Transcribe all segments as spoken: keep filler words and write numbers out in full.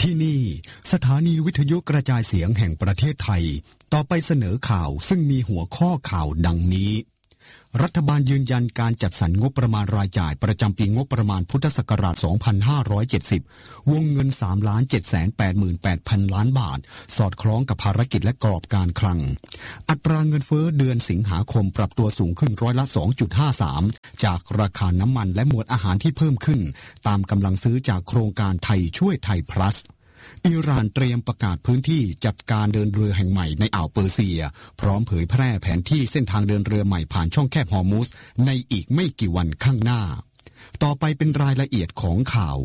ที่นี่สถานีวิทยุกระจายเสียงแห่งประเทศไทยต่อไปเสนอข่าวซึ่งมีหัวข้อข่าวดังนี้รัฐบาลยืนยันการจัดสรรงบประมาณรายจ่ายประจำปีงบประมาณพุทธศักราช สองพันห้าร้อยเจ็ดสิบ วงเงิน สามล้านเจ็ดแสนแปดหมื่นแปดพัน ล้านบาทสอดคล้องกับภารกิจและกรอบการคลังอัตราเงินเฟ้อเดือนสิงหาคมปรับตัวสูงขึ้นร้อยละ สองจุดห้าสาม จากราคาน้ำมันและหมวดอาหารที่เพิ่มขึ้นตามกำลังซื้อจากโครงการไทยช่วยไทยพลัสอิหร่านเตรียมประกาศพื้นที่จัดการเดินเรือแห่งใหม่ในอ่าวเปอร์เซียพร้อมเผยแพร่แผนที่เส้นทางเดินเรือใหม่ผ่านช่องแคบฮอร์มุสในอีกไม่กี่วันข้างหน้าต่อไปเป็นรายละเอียดของข่าว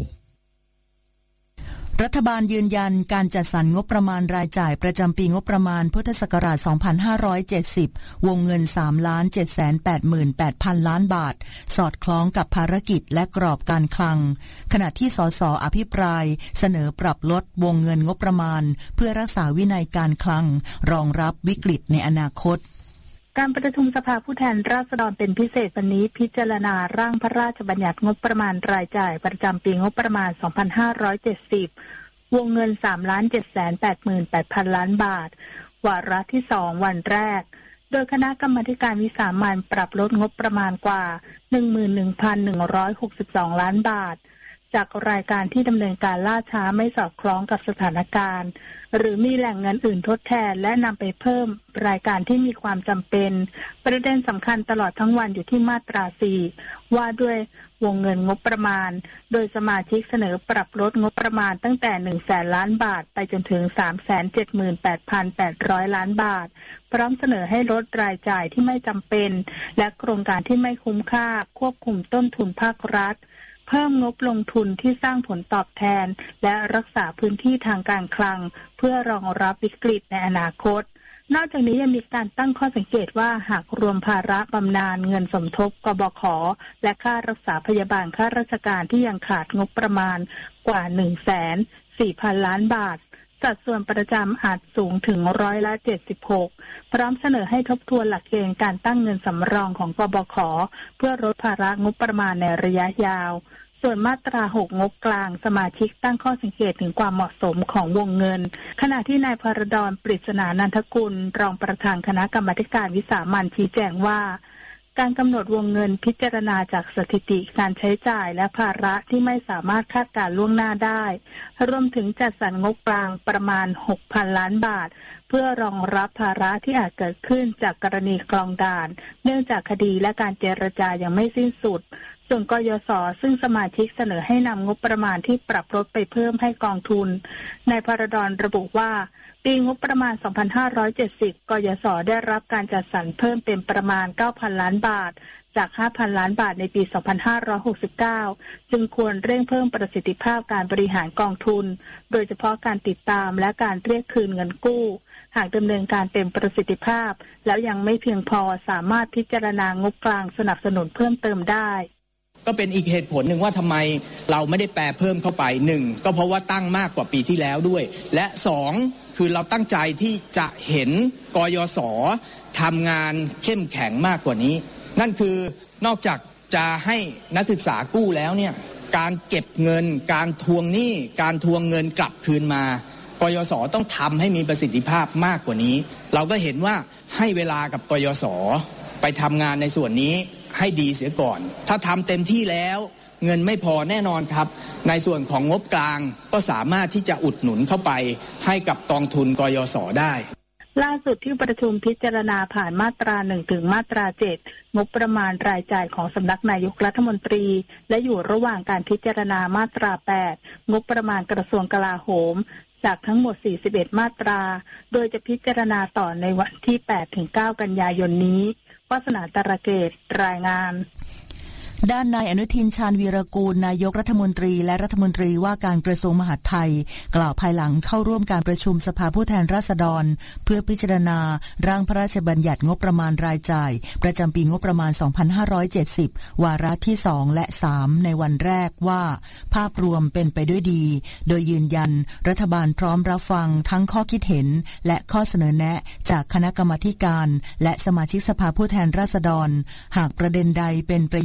รัฐบาลยืนยันการจัดสรรงบประมาณรายจ่ายประจำปีงบประมาณพุทธศักราช สองพันห้าร้อยเจ็ดสิบ วงเงิน สามล้านเจ็ดแสนแปดหมื่นแปดพัน ล้านบาทสอดคล้องกับภารกิจและกรอบการคลังขณะที่สสอภิปรายเสนอปรับลดวงเงินงบประมาณเพื่อรักษาวินัยการคลังรองรับวิกฤตในอนาคตการประชุมสภาผู้แทนราษฎรเป็นพิเศษวันนี้พิจารณาร่างพระราชบัญญัติงบประมาณรายจ่ายประจำปีงบประมาณ สองพันห้าร้อยเจ็ดสิบ วงเงิน สามล้านเจ็ดแสนแปดหมื่นแปดพัน ล้านบาทวาระที่สองวันแรกโดยคณะกรรมาการวิสามัญปรับลดงบประมาณกว่า หนึ่งหมื่นหนึ่งพันหนึ่งร้อยหกสิบสอง ล้านบาทจากรายการที่ดำเนินการล่าช้าไม่สอดคล้องกับสถานการณ์หรือมีแหล่งเงินอื่นทดแทนและนำไปเพิ่มรายการที่มีความจำเป็นประเด็นสำคัญตลอดทั้งวันอยู่ที่มาตราสี่ว่าด้วยวงเงินงบประมาณโดยสมาชิกเสนอปรับลดงบประมาณตั้งแต่หนึ่งแสนล้านบาทไปจนถึง สามแสนเจ็ดหมื่นแปดพันแปดร้อย ล้านบาทพร้อมเสนอให้ลดรายจ่ายที่ไม่จำเป็นและโครงการที่ไม่คุ้มค่าควบคุมต้นทุนภาครัฐเพิ่มงบลงทุนที่สร้างผลตอบแทนและรักษาพื้นที่ทางการคลังเพื่อรองรับวิกฤตในอนาคตนอกจากนี้ยังมีการตั้งข้อสังเกตว่าหากรวมภาระบำนาญเงินสมทบกบข.และค่ารักษาพยาบาลข้าราชการที่ยังขาดงบประมาณกว่า หนึ่งแสนสี่พัน ล้านบาทสัดส่วนประจำอาจสูงถึงร้อยละเจ็ดสิบหกพร้อมเสนอให้ทบทวนหลักเกณฑ์การตั้งเงินสำรองของกบข.เพื่อลดภาระงบประมาณในระยะยาวส่วนมาตราหกงบกลางสมาชิกตั้งข้อสังเกตถึงความเหมาะสมของวงเงินขณะที่นายพรดร ปริศนานันทกุลรองประธานคณะกรรมาการวิสามัญชี้แจงว่าการกำหนดวงเงินพิจารณาจากสถิติการใช้จ่ายและภาระที่ไม่สามารถคาดการณ์ล่วงหน้าได้รวมถึงจัดสรรงบกลางประมาณ หกพัน ล้านบาทเพื่อรองรับภาระที่อาจเกิดขึ้นจากกรณีคลองด่านเนื่องจากคดีและการเจรจายังไม่สิ้นสุดส่วนกยศซึ่งสมาชิกเสนอให้นำงบประมาณที่ปรับลดไปเพิ่มให้กองทุนนายพรดรระบุว่าปีงบประมาณ สองพันห้าร้อยเจ็ดสิบ กยศได้รับการจัดสรรเพิ่มเป็นประมาณ เก้าพัน ล้านบาทจาก ห้าพัน ล้านบาทในปี สองพันห้าร้อยหกสิบเก้า จึงควรเร่งเพิ่มประสิทธิภาพการบริหารกองทุนโดยเฉพาะการติดตามและการเรียกคืนเงินกู้หากดำเนินการเต็มประสิทธิภาพแล้วยังไม่เพียงพอสามารถพิจารณางบกลางสนับสนุนเพิ่มเติมได้ก็เป็นอีกเหตุผลหนึ่งว่าทำไมเราไม่ได้แปรเพิ่มเข้าไปหนึ่งก็เพราะว่าตั้งมากกว่าปีที่แล้วด้วยและสองคือเราตั้งใจที่จะเห็นกยศทำงานเข้มแข็งมากกว่านี้นั่นคือนอกจากจะให้นักศึกษากู้แล้วเนี่ยการเก็บเงินการทวงหนี้การทวงเงินกลับคืนมากยศต้องทำให้มีประสิทธิภาพมากกว่านี้เราก็เห็นว่าให้เวลากับกยศไปทำงานในส่วนนี้ให้ดีเสียก่อนถ้าทำเต็มที่แล้วเงินไม่พอแน่นอนครับในส่วนของงบกลางก็สามารถที่จะอุดหนุนเข้าไปให้กับกองทุนกยศได้ล่าสุดที่ประชุมพิจารณาผ่านมาตราหนึ่งถึงมาตราเจ็ดงบประมาณรายจ่ายของสำนักนายกรัฐมนตรีและอยู่ระหว่างการพิจารณามาตราแปดงบประมาณกระทรวงกลาโหมจากทั้งหมดสี่สิบเอ็ดมาตราโดยจะพิจารณาต่อในวันที่ แปดถึงเก้า กันยายนนี้วาสนาตระเกตรายงานด้านนายอนุทินชาญวีรกูลนายกรัฐมนตรีและรัฐมนตรีว่าการกระทรวงมหาดไทยกล่าวภายหลังเข้าร่วมการประชุมสภาผู้แทนราษฎรเพื่อพิจารณาร่างพระราชบัญญัติงบประมาณรายจ่ายประจำปีงบประมาณ สองพันห้าร้อยเจ็ดสิบ วาระที่สองและสามในวันแรกว่าภาพรวมเป็นไปด้วยดีโดยยืนยันรัฐบาลพร้อมรับฟังทั้งข้อคิดเห็นและข้อเสนอแนะจากคณะกรรมาธิการและสมาชิกสภาผู้แทนราษฎรหากประเด็นใดเป็นประโยชน์ต่อ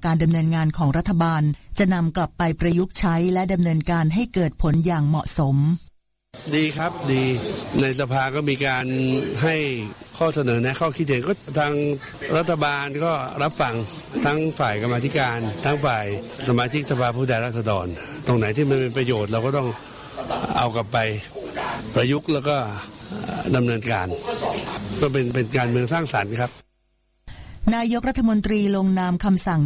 การดำเนินงานของรัฐบาลจะนำกลับไปประยุกต์ใช้และดำเนินการให้เกิดผลอย่างเหมาะสมดีครับดีในสภาก็มีการให้ข้อเสนอแนะข้อคิดเห็นก็ทางรัฐบาลก็รับฟังทั้งฝ่ายกรรมาธิการทั้งฝ่ายสมาชิกสภาผู้แทนราษฎรตรงไหนที่มันเป็นประโยชน์เราก็ต้องเอากลับไปประยุกต์แล้วก็ดำเนินการก็เป็นเป็นการเมืองสร้างสรรค์ครับนายกรัฐมนตรีลงนามคำสั่ง